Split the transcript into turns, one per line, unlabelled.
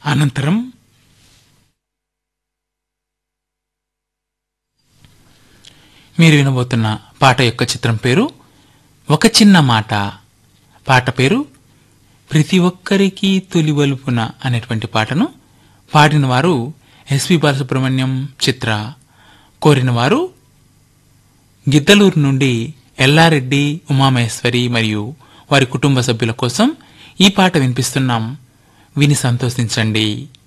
అనంతరం మీరు వినబోతున్న పాట యొక్క చిత్రం పేరు ఒక చిన్న మాట. పాట పేరు ప్రతి ఒక్కరికి తొలివలుపున అనేటువంటి పాటను పాడిన వారు ఎస్పి బాలసుబ్రహ్మణ్యం, చిత్ర. కోరిన వారు గిద్దలూరు నుండి ఎల్లారెడ్డి, ఉమామహేశ్వరి మరియు వారి కుటుంబ సభ్యుల కోసం ఈ పాట వినిపిస్తున్నాం. విని సంతోషించండి.